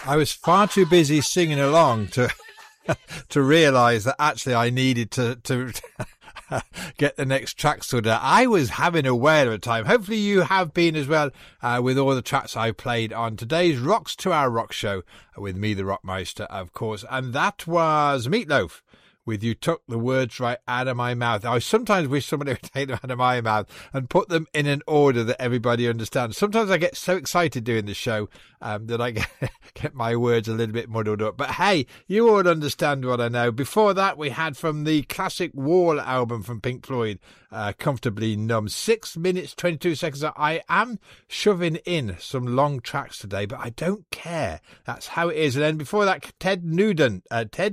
I was far too busy singing along to to realise that actually I needed to get the next track sorted out. I was having a whale of a time. Hopefully you have been as well, with all the tracks I played on today's Rocks 2 Hour Rock Show with me, the Rockmeister, of course. And that was Meatloaf with You Took the Words Right Out of My Mouth. I sometimes wish somebody would take them out of my mouth and put them in an order that everybody understands. Sometimes I get so excited doing the show that I get my words a little bit muddled up. But hey, you all understand what I know. Before that, we had from the classic Wall album from Pink Floyd, Comfortably Numb. 6 minutes, 22 seconds. I am shoving in some long tracks today, but I don't care. That's how it is. And then before that, Ted Nugent,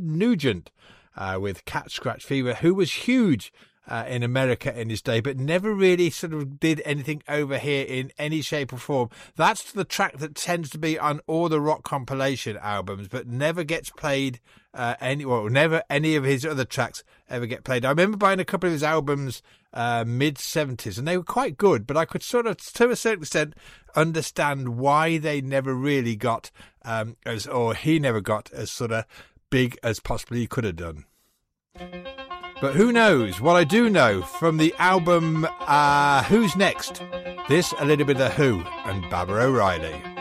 with Cat Scratch Fever, who was huge in America in his day, but never really sort of did anything over here in any shape or form. That's the track that tends to be on all the rock compilation albums, but never gets played never any of his other tracks ever get played. I remember buying a couple of his albums mid-70s, and they were quite good, but I could sort of, to a certain extent, understand why they never really got, he never got as sort of big as possibly he could have done. But who knows? What I do know from the album Who's Next? This, a little bit of Who and Baba O'Reilly.